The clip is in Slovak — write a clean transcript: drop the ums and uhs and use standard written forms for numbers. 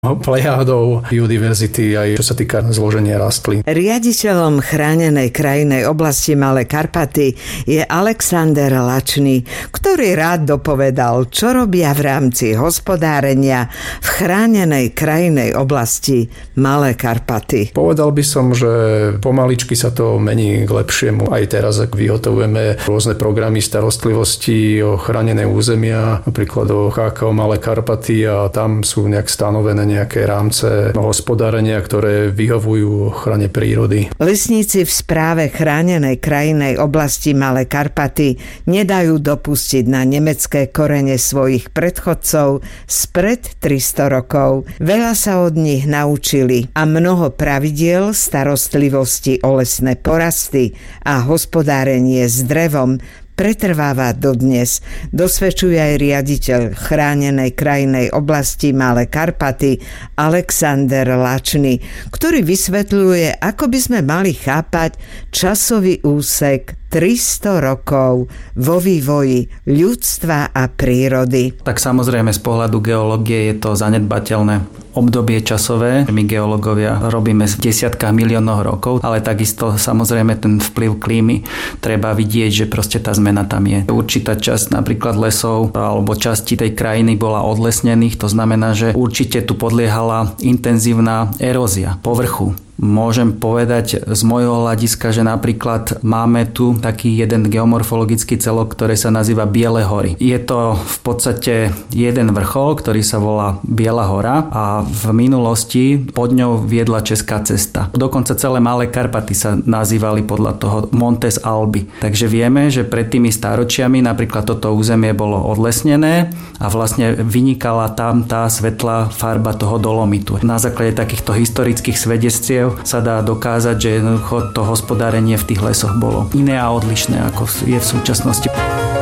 plejádou biodiverzity aj čo sa týka zloženia rastlín. Riaditeľom chránenej krajinnej oblasti Malé Karpaty je Alexander Lačný, ktorý rád dopovedal, čo robia v rámci hospodárenia v chránenej krajinnej oblasti Malé Karpaty. Povedal by som, že pomaličky sa to mení k lepšiemu. Aj teraz, ak vyhotovujeme rôzne programy starostlivosti o chránené územia, napríklad o KKO Malé Karpaty, a tam sú nejak stanovené nejaké rámce hospodárenia, ktoré vyhovujú ochrane prírody. Lesníci v správe chránenej krajinnej oblasti Malé Karpaty nedajú dopustiť na nemecké korene svojich predchodcov spred 300 rokov. Veľa sa od nich naučili a mnoho pravidiel starostlivosti o lesné porasty a hospodárenie s drevom pretrváva dodnes. Dosvedčuje aj riaditeľ chránenej krajinnej oblasti Malé Karpaty Alexander Lačný, ktorý vysvetľuje, ako by sme mali chápať časový úsek 300 rokov vo vývoji ľudstva a prírody. Tak samozrejme z pohľadu geológie je to zanedbateľné obdobie časové. My geológovia robíme v desiatkách miliónov rokov, ale takisto samozrejme ten vplyv klímy treba vidieť, že proste tá zmena tam je. Určitá časť napríklad lesov alebo časti tej krajiny bola odlesnených, to znamená, že určite tu podliehala intenzívna erózia povrchu. Môžem povedať z môjho hľadiska, že napríklad máme tu taký jeden geomorfologický celok, ktorý sa nazýva Biele hory. Je to v podstate jeden vrchol, ktorý sa volá Biela hora a v minulosti pod ňou viedla česká cesta. Dokonca celé Malé Karpaty sa nazývali podľa toho Montes Alby. Takže vieme, že pred tými stáročiami napríklad toto územie bolo odlesnené a vlastne vynikala tam tá svetlá farba toho dolomitu. Na základe takýchto historických svedectiev sa dá dokázať, že to hospodárenie v tých lesoch bolo iné a odlišné, ako je v súčasnosti.